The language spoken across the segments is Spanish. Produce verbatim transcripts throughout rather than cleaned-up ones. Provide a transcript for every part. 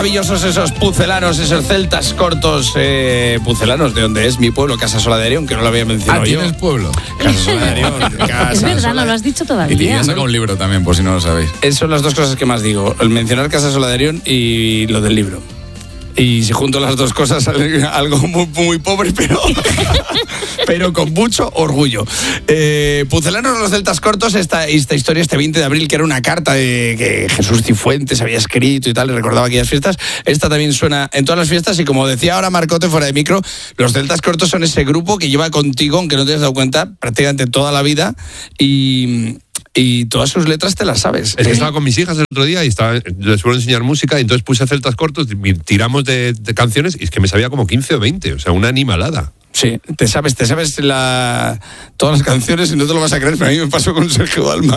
Maravillosos esos pucelanos, esos celtas cortos, eh, pucelanos, de donde es mi pueblo, Casasola de Arión, que no lo había mencionado ah, yo. ¿tienes pueblo? Casasola de Arión. Casa Es verdad, Sola. no lo has dicho todavía. Y te ya saca un libro también, por si no lo sabéis. Esas son las dos cosas que más digo, el mencionar Casasola de Arión y lo del libro. Y si junto las dos cosas sale algo muy, muy pobre, pero, pero con mucho orgullo. Eh, Pucelanos los celtas cortos, esta, esta historia, este veinte de abril, que era una carta de que Jesús Cifuentes había escrito y tal, y recordaba aquellas fiestas. Esta también suena en todas las fiestas y como decía ahora Marcote fuera de micro, los celtas cortos son ese grupo que lleva contigo, aunque no te hayas dado cuenta, prácticamente toda la vida y... Y todas sus letras te las sabes. Es que estaba con mis hijas el otro día y estaba, les suelo enseñar música y entonces puse celtas cortos, tiramos de, de canciones y es que me sabía como quince o veinte, o sea, una animalada. Sí, te sabes, te sabes la, todas las canciones y no te lo vas a creer, pero a mí me pasó con Sergio Dalma.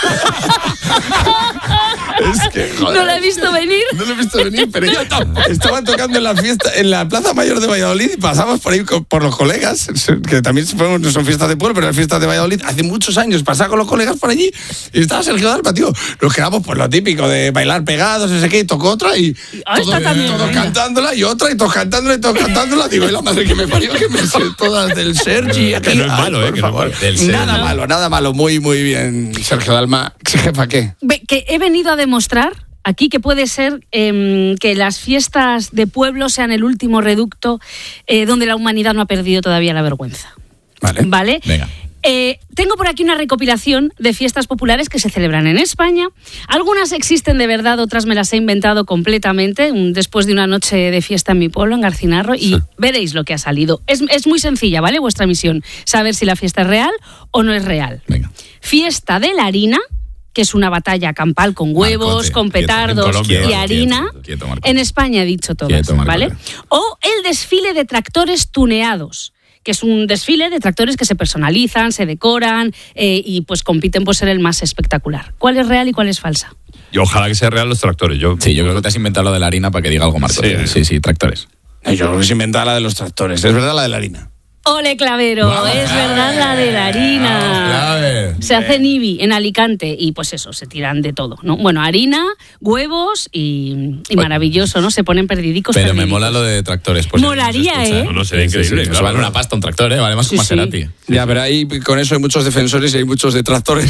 Es que, joder, no lo he visto venir. No lo he visto venir, pero yo estaba tocando en la fiesta, en la Plaza Mayor de Valladolid y pasamos por ahí con, por los colegas, que también no son fiestas de pueblo, pero eran fiestas de Valladolid. Hace muchos años pasaba con los colegas por allí y estaba Sergio Dalma, tío. Nos quedamos por lo típico de bailar pegados, no sé qué, y tocó otra y ah, todo, también, todos cantándola y otra y todos cantándola y todos cantándola. Digo, y la madre que me parió, que me sé todas del Sergi. Que no es malo, eh, que no es malo. Del nada no. malo, nada malo. Muy, muy bien, Sergio Dalma. Jefa, ¿qué? Que he venido a demostrar aquí que puede ser eh, que las fiestas de pueblo sean el último reducto eh, donde la humanidad no ha perdido todavía la vergüenza. Vale. ¿Vale? Venga. Eh, tengo por aquí una recopilación de fiestas populares que se celebran en España. Algunas existen de verdad, otras me las he inventado completamente un, después de una noche de fiesta en mi pueblo, en Garcinarro, y sí. veréis lo que ha salido. Es, es muy sencilla, ¿vale? Vuestra misión, saber si la fiesta es real o no es real. Venga. Fiesta de la harina, que es una batalla campal con huevos, Marcote, con petardos quieto, Colombia, y harina. Quieto, quieto, en España he dicho todas, quieto, ¿vale? O el desfile de tractores tuneados, que es un desfile de tractores que se personalizan, se decoran eh, y pues compiten por ser el más espectacular. ¿Cuál es real y cuál es falsa? Y ojalá que sean real los tractores. Yo... Sí, yo creo que te has inventado lo de la harina para que diga algo, Marco. Sí, sí, sí, tractores. Yo creo que se inventado la de los tractores. Es verdad la de la harina. ¡Ole, Clavero! Wow, es verdad la de la harina. Wow, se hace en Ibi, en Alicante, y pues eso, se tiran de todo, ¿no? Bueno, harina, huevos y, y maravilloso, ¿no? Se ponen perdidicos. Pero perdidicos. me mola lo de tractores. Pues Molaría, ¿eh? No, no, sería increíble. Sí, sí, claro, vale una pasta un tractor, ¿eh? Vale más que un sí, Maserati. Sí. Ya, pero ahí con eso hay muchos defensores y hay muchos detractores.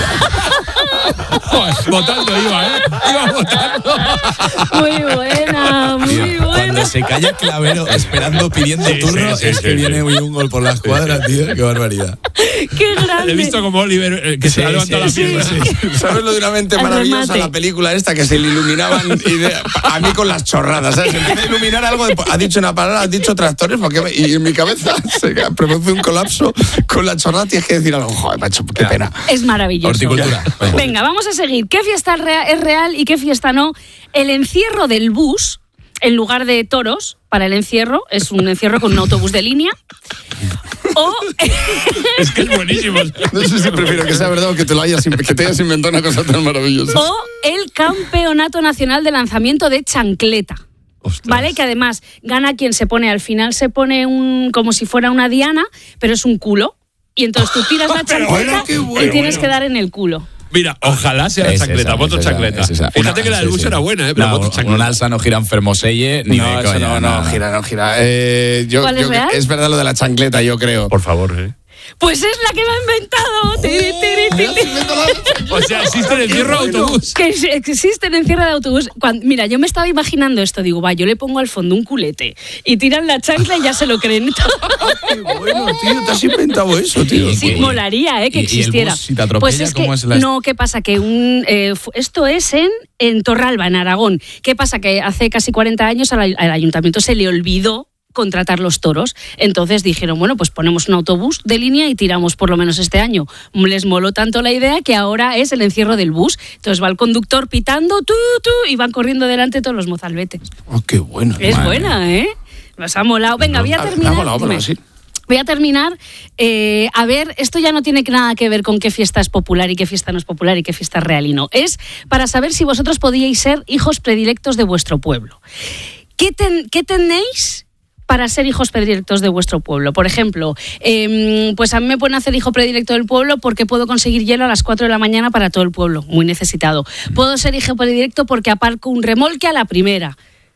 Votando iba, ¿eh? Iba votando. Muy buena, muy tío, buena. Cuando se calla Clavero esperando, pidiendo sí, turno, sí, sí, es sí, que sí, viene sí. un gol por la escuadra, tío. Qué barbaridad. Qué grande. He visto como Oliver eh, que sí, se ha levantado sí, la pierna. Sí, sí. ¿Sabes lo de una mente maravillosa? La película esta que se le iluminaban y de, a mí con las chorradas, ¿sabes? Se empieza a iluminar algo, de, ha dicho una palabra, ha dicho tractores, porque me, y en mi cabeza se produce un colapso con la chorrada, tienes que decir algo, joder, macho, qué pena. Es maravilloso. Horticultura. Venga, vamos a seguir. ¿Qué fiesta es real y qué fiesta no? El encierro del bus, en lugar de toros, para el encierro, es un encierro con un autobús de línea. O... es que es buenísimo. No sé si prefiero que sea verdad o que te lo hayas, que te hayas inventado una cosa tan maravillosa. O el Campeonato Nacional de Lanzamiento de Chancleta. Ostras. Vale, que además gana quien se pone, al final se pone un como si fuera una diana, pero es un culo. Y entonces tú tiras la chancleta bueno, y tienes bueno. que dar en el culo. Mira, ojalá sea la chancleta, voto chancleta. Es esa. Fíjate una, que la del bus sí, era buena, ¿eh? Pero no, voto chancleta. Un alza no gira en Fermoselle ni no, de coña. No, no, no, gira, no gira. Eh, yo, ¿Cuál es yo, real? Es verdad lo de la chancleta, yo creo. Por favor, ¿eh? Pues es la que me ha inventado. Tiri, tiri, tiri. O sea, existe el encierro de autobús. Que existe el encierro de autobús. Cuando, mira, yo me estaba imaginando esto. Digo, va, yo le pongo al fondo un culete y tiran la chancla y ya se lo creen. Qué bueno, tío, te has inventado eso, tío. Sí, sí, molaría, ¿eh? Que ¿Y, existiera. ¿Y el bus, si te atropella, pues es que, ¿cómo es la... no, ¿qué pasa? Que un, eh, esto es en, en Torralba, en Aragón. ¿Qué pasa? Que hace casi cuarenta años al, al ayuntamiento se le olvidó contratar los toros. Entonces dijeron, bueno, pues ponemos un autobús de línea y tiramos por lo menos este año. Les moló tanto la idea que ahora es el encierro del bus. Entonces va el conductor pitando, tú, tú, y van corriendo delante todos los mozalbetes. Oh, qué bueno. Es madre. Buena, ¿eh? Nos ha molado. Venga, voy a terminar. Ha molado, pero sí. Voy a terminar, eh, a ver, esto ya no tiene nada que ver con qué fiesta es popular y qué fiesta no es popular y qué fiesta es real y no. Es para saber si vosotros podíais ser hijos predilectos de vuestro pueblo. ¿Qué, ten, qué tenéis para ser hijos predilectos de vuestro pueblo? Por ejemplo, eh, pues a mí me pueden hacer hijo predilecto del pueblo porque puedo conseguir hielo a las cuatro de la mañana para todo el pueblo, muy necesitado. Puedo ser hijo predilecto porque aparco un remolque a la primera.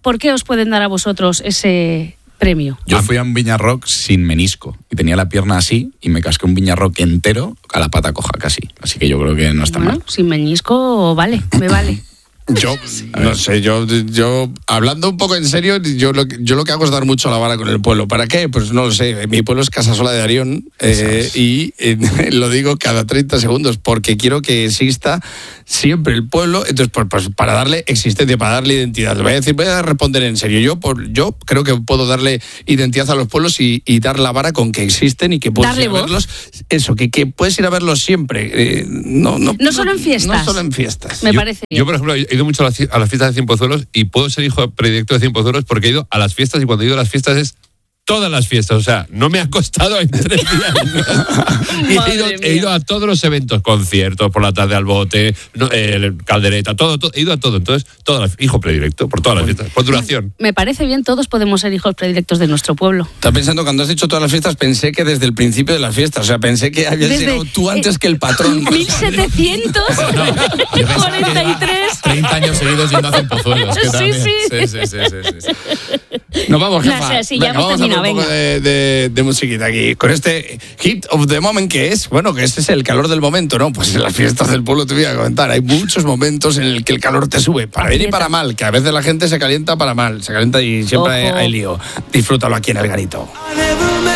¿por qué os pueden dar a vosotros ese premio? Yo fui a un Viña Rock sin menisco y tenía la pierna así y me casqué un Viña Rock entero a la pata coja casi. Así que yo creo que no está Bueno, mal. sin meñisco, vale, me vale. Yo, no sé, yo, yo hablando un poco en serio, yo lo, que- yo lo que hago es dar mucho la vara con el pueblo. ¿Para qué? Pues no lo sé. Mi pueblo es Casasola de Arión eh, y eh, lo digo cada treinta segundos porque quiero que exista siempre el pueblo. Entonces, pues, pues, para darle existencia, para darle identidad. Voy a decir, voy a responder en serio. Yo, por, yo creo que puedo darle identidad a los pueblos y, y dar la vara con que existen y que puedes Darle ir a voz. verlos. Eso, que, que puedes ir a verlos siempre. Eh, no, no, No solo en fiestas. No solo en fiestas. Me Yo- parece bien. Yo, por ejemplo, he ido mucho a las, a las fiestas de Cienpozuelos y puedo ser hijo predilecto de Cienpozuelos porque he ido a las fiestas y cuando he ido a las fiestas es todas las fiestas. O sea, no me ha costado en tres días. Y he, ido, Madre he ido mía. a todos los eventos, conciertos, por la tarde al bote, no, eh, caldereta, todo, todo. He ido a todo. Entonces, todas las, hijo predilecto por todas las fiestas, por duración. Me parece bien, todos podemos ser hijos predilectos de nuestro pueblo. Estaba pensando, cuando has dicho todas las fiestas, pensé que desde el principio de las fiestas, o sea, pensé que habías Desde- llegado tú antes que el patrón. mil setecientos cuarenta y tres. treinta años seguidos yendo a Cienpozuelos. que Sí, también- sí. sí, sí, sí, sí, sí. Nos vamos, No jefa. sé, sí, ya Venga, hemos vamos a terminado, poner un poco venga. de, de, de musiquita aquí. Con este hit of the moment que es, bueno, que este es el calor del momento, ¿no? Pues en las fiestas del pueblo te voy a comentar. Hay muchos momentos en el que el calor te sube, para bien y Aprieta. para mal, que a veces la gente se calienta para mal, se calienta y siempre hay, Ojo. hay lío. Disfrútalo aquí en El Garito.